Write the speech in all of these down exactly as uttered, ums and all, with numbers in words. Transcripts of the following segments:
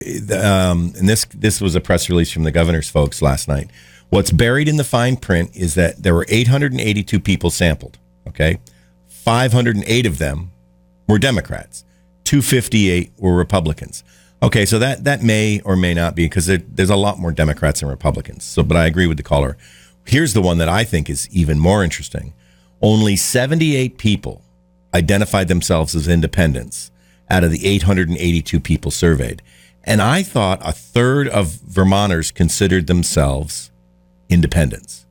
um, and this this was a press release from the governor's folks last night. What's buried in the fine print is that there were eight hundred eighty-two people sampled. Okay, five hundred eight of them were Democrats, two hundred fifty-eight were Republicans. Okay, so that that may or may not be, because there, there's a lot more Democrats than Republicans. So, but I agree with the caller. Here's the one that I think is even more interesting. Only seventy-eight people identified themselves as independents out of the eight hundred eighty-two people surveyed. And I thought a third of Vermonters considered themselves independents.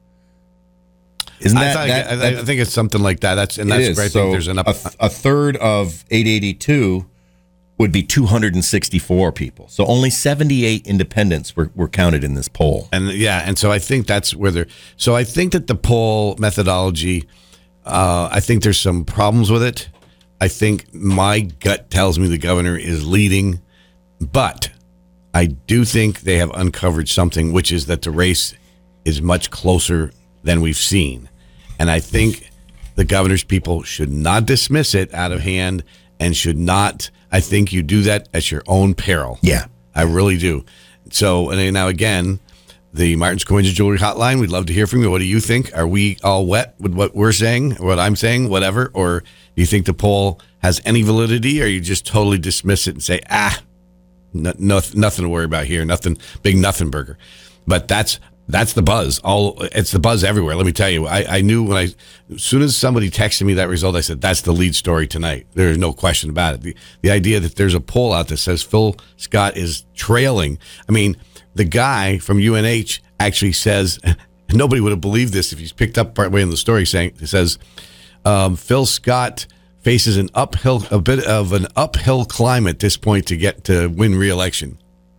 Isn't that, I, that, I, that I think it's something like that. That's and that's is. great. So There's an up, a, th- a third of eight eighty-two would be two hundred sixty-four people. So only seventy-eight independents were, were counted in this poll. And yeah, and so I think that's where they're. So I think that the poll methodology, uh, I think there's some problems with it. I think my gut tells me the governor is leading, but I do think they have uncovered something, which is that the race is much closer than we've seen. And I think the governor's people should not dismiss it out of hand and should not. I think you do that at your own peril. Yeah. I really do. So, and now again, the Martin's Coins and Jewelry Hotline, we'd love to hear from you. What do you think? Are we all wet with what we're saying, what I'm saying, whatever? Or do you think the poll has any validity, or you just totally dismiss it and say, ah, no, no, nothing to worry about here, nothing, big nothing burger. But that's that's the buzz. All it's the buzz everywhere. Let me tell you, I, I knew when I, as soon as somebody texted me that result, I said, that's the lead story tonight. There's no question about it. The, the idea that there's a poll out that says Phil Scott is trailing. I mean, the guy from U N H actually says, nobody would have believed this if he's picked up partway in the story, saying, it says, um, Phil Scott faces an uphill, a bit of an uphill climb at this point to get to win re-election.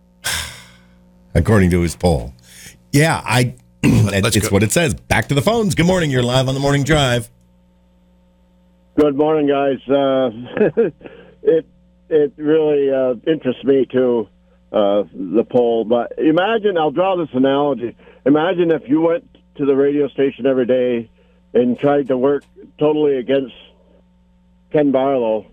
According to his poll. Yeah, I. Let's it's go. what it says. Back to the phones. Good morning. You're live on the Morning Drive. Good morning, guys. Uh, it it really uh, interests me too, uh, the poll. But imagine, I'll draw this analogy. Imagine if you went to the radio station every day and tried to work totally against Ken Barlow.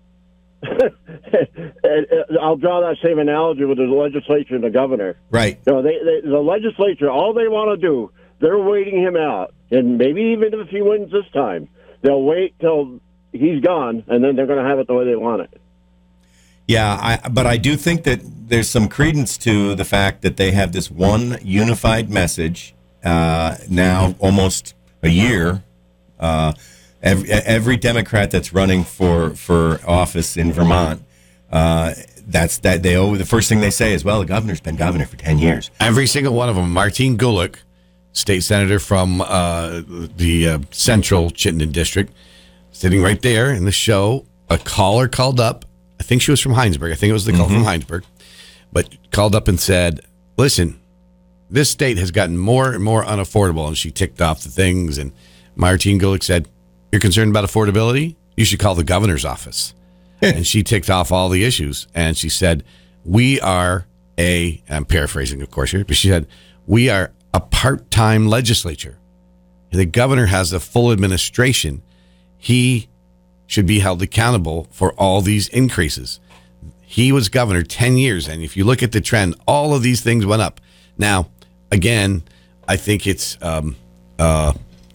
I'll draw that same analogy with the legislature and the governor. Right. You know, they, they, the legislature, all they want to do, they're waiting him out. And maybe even if he wins this time, they'll wait till he's gone, and then they're going to have it the way they want it. Yeah, I, but I do think that there's some credence to the fact that they have this one unified message uh, now almost a year. Uh, every, every Democrat that's running for, for office in Vermont, uh, that's that they owe. The first thing they say is, "Well, the governor's been governor for ten years." Every single one of them. Martine Gulick, state senator from uh, the uh, Central Chittenden District, sitting right there in the show. A caller called up. I think she was from Heinsberg. I think it was the call mm-hmm. from Heinsberg, but called up and said, "Listen, this state has gotten more and more unaffordable." And she ticked off the things. And Martine Gulick said, "You're concerned about affordability? You should call the governor's office." And she ticked off all the issues. And she said, "We are a," I'm paraphrasing, of course, here, but she said, "We are a part-time legislature. The governor has a full administration. He should be held accountable for all these increases. He was governor ten years, and if you look at the trend, all of these things went up." Now, again, I think it's, um, uh,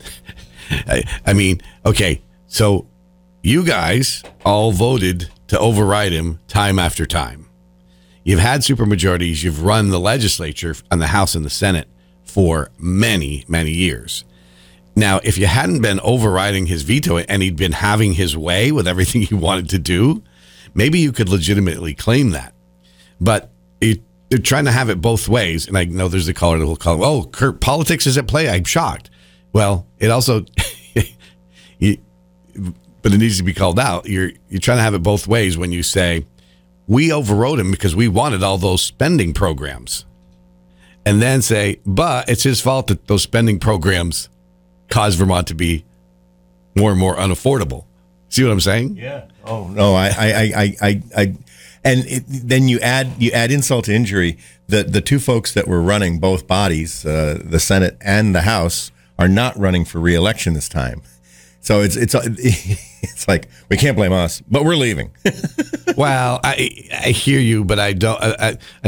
I, I mean, okay, so you guys all voted to override him time after time. You've had supermajorities. You've run the legislature on the House and the Senate for many, many years. Now, if you hadn't been overriding his veto and he'd been having his way with everything he wanted to do, maybe you could legitimately claim that. But it, they're trying to have it both ways. And I know there's a caller that will call, "Oh, Kurt, politics is at play." I'm shocked. Well, it also, you, but it needs to be called out. You're you're trying to have it both ways when you say, "We overrode him because we wanted all those spending programs." And then say, "But it's his fault that those spending programs cause Vermont to be more and more unaffordable." See what I'm saying? Yeah. Oh no, I, I, I, I, I and it, then you add you add insult to injury. The the two folks that were running both bodies, uh, the Senate and the House, are not running for re-election this time. So it's it's It's like, we can't blame us, but we're leaving. Well, I I hear you, but I don't. I, I,